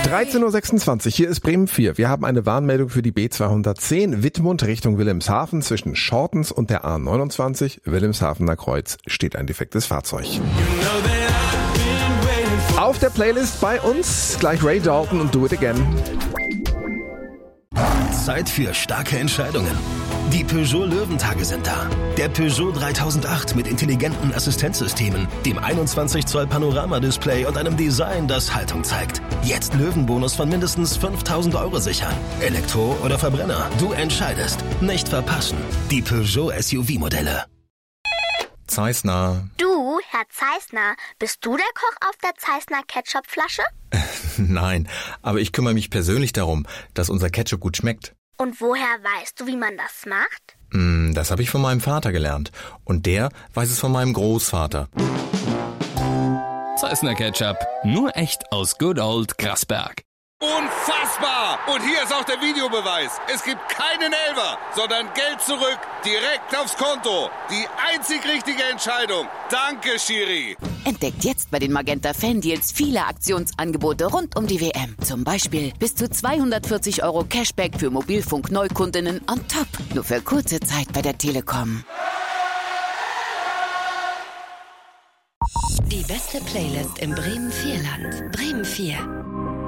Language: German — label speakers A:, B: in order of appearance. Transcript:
A: 13.26 Uhr, hier ist Bremen 4. Wir haben eine Warnmeldung für die B210 Wittmund Richtung Wilhelmshaven zwischen Schortens und der A29. Wilhelmshavener Kreuz steht ein defektes Fahrzeug. Auf der Playlist bei uns gleich Ray Dalton und Do It Again.
B: Zeit für starke Entscheidungen. Die Peugeot Löwentage sind da. Der Peugeot 3008 mit intelligenten Assistenzsystemen, dem 21 Zoll Panoramadisplay und einem Design, das Haltung zeigt. Jetzt Löwenbonus von mindestens 5.000 € sichern. Elektro oder Verbrenner, du entscheidest. Nicht verpassen. Die Peugeot SUV-Modelle.
C: Zeissner.
D: Du, Herr Zeissner, bist du der Koch auf der Zeissner Ketchupflasche?
C: Nein, aber ich kümmere mich persönlich darum, dass unser Ketchup gut schmeckt.
D: Und woher weißt du, wie man das macht?
C: Das habe ich von meinem Vater gelernt. Und der weiß es von meinem Großvater.
E: Zeissner Ketchup. Nur echt aus Good Old Grasberg.
F: Unfassbar! Und hier ist auch der Videobeweis. Es gibt keinen Elfer, sondern Geld zurück, direkt aufs Konto. Die einzig richtige Entscheidung. Danke, Schiri.
G: Entdeckt jetzt bei den Magenta Fan-Deals viele Aktionsangebote rund um die WM. Zum Beispiel bis zu 240 € Cashback für Mobilfunk-Neukundinnen on top. Nur für kurze Zeit bei der Telekom.
H: Die beste Playlist im Bremen 4 Land. Bremen 4.